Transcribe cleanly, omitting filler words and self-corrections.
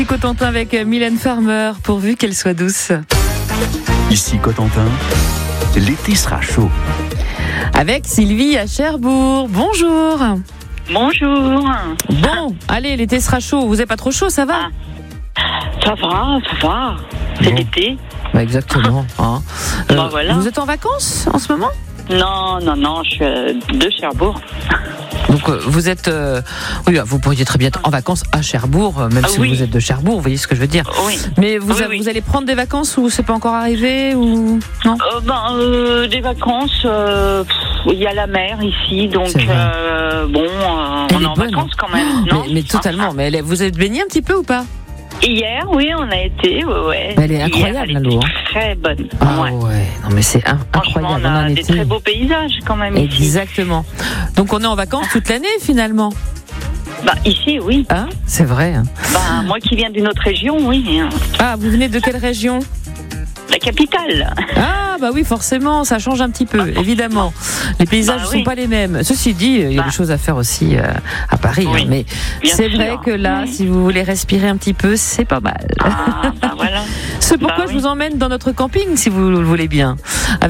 Cotentin avec Mylène Farmer, pourvu qu'elle soit douce. Ici Cotentin, l'été sera chaud. Avec Sylvie à Cherbourg. Bonjour. Bonjour. Bon, allez, l'été sera chaud. Vous n'êtes pas trop chaud, ça va? Ça va. C'est l'été. Bah exactement. Hein. Voilà. Vous êtes en vacances en ce moment? Non, je suis de Cherbourg. Donc vous êtes, oui, vous pourriez très bien être en vacances à Cherbourg, même si vous êtes de Cherbourg, vous voyez ce que je veux dire. Oui. Mais vous allez prendre des vacances ou c'est pas encore arrivé ou non? Des vacances, il y a la mer ici, donc on est en vacances quand même, non? Mais totalement. Mais vous êtes baigné un petit peu ou pas? Hier, oui, on a été, ouais. Elle est incroyable, l'eau. Très bonne. Ah ouais. Non mais c'est Franchement, incroyable. on a des très beaux paysages quand même ici. Exactement. Donc on est en vacances toute l'année finalement. Ici, oui. Hein? C'est vrai. Moi qui viens d'une autre région, oui. Ah, vous venez de quelle région? La capitale. Ah, bah oui, forcément, ça change un petit peu, évidemment. Les paysages ne sont pas les mêmes. Ceci dit, il y a des choses à faire aussi à Paris. Oui, hein, mais c'est vrai que là, si vous voulez respirer un petit peu, c'est pas mal. Voilà. C'est pourquoi je vous emmène dans notre camping, si vous le voulez bien.